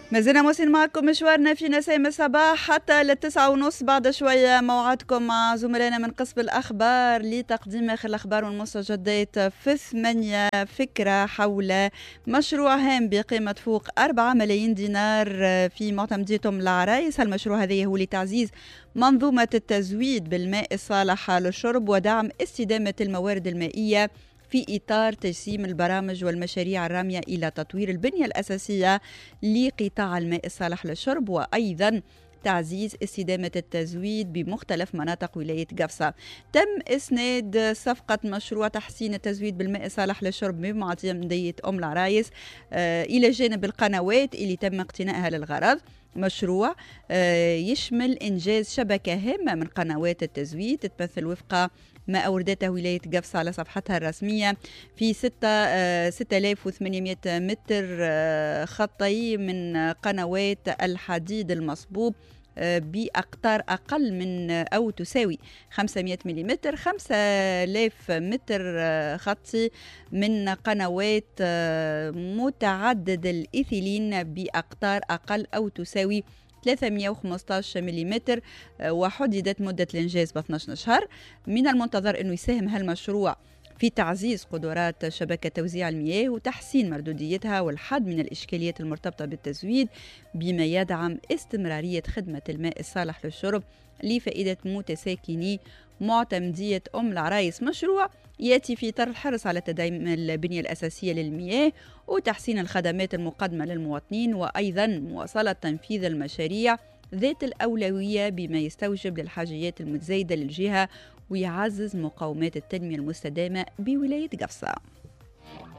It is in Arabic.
ما زلنا موصلين معكم مشوارنا في نسيم الصباح حتى ل9:30. بعد شوية موعدكم مع زملائنا من قسم الأخبار لتقديم آخر الأخبار والمستجدات في 8. فكرة حول مشروع هام بقيمة فوق 4 ملايين دينار في معتمدية أم العرايس. المشروع هذا هو لتعزيز منظومة التزويد بالماء الصالح للشرب ودعم استدامة الموارد المائية في إطار تجسيم البرامج والمشاريع الرامية إلى تطوير البنية الأساسية لقطاع الماء الصالح للشرب، وأيضا تعزيز استدامة التزويد بمختلف مناطق ولاية قفصة. تم إسناد صفقة مشروع تحسين التزويد بالماء الصالح للشرب بمعتمدية أم العرايس إلى جانب القنوات اللي تم اقتنائها للغرض. مشروع يشمل إنجاز شبكة هامة من قنوات التزويد تتمثل وفق ما أوردته ولاية قفصة على صفحتها الرسمية في 6800 متر خطي من قنوات الحديد المصبوب بأقطار أقل من أو تساوي 500 ملم، 5000 متر خطي من قنوات متعدد الإيثيلين بأقطار أقل أو تساوي 315 ملم، وحددت مدة الإنجاز ب 12 شهر. من المنتظر أنه يساهم هالمشروع في تعزيز قدرات شبكة توزيع المياه وتحسين مردوديتها والحد من الإشكاليات المرتبطة بالتزويد، بما يدعم استمرارية خدمة الماء الصالح للشرب لفائدة متساكني معتمدية أم العرايس. مشروع يأتي في إطار الحرص على تدعيم البنية الأساسية للمياه وتحسين الخدمات المقدمة للمواطنين، وأيضا مواصلة تنفيذ المشاريع ذات الأولوية بما يستوجب للحاجيات المتزايدة للجهة ويعزز مقومات التنمية المستدامة بولاية قفصة.